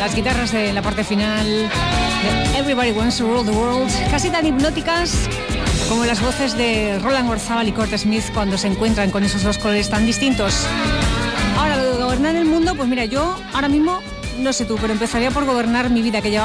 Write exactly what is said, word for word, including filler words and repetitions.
las guitarras de la parte final de Everybody Wants to Rule the World, casi tan hipnóticas como las voces de Roland Gorzábal y Kurt Smith cuando se encuentran con esos dos colores tan distintos. Ahora, lo de gobernar el mundo, pues mira, yo ahora mismo, no sé tú, pero empezaría por gobernar mi vida, que lleva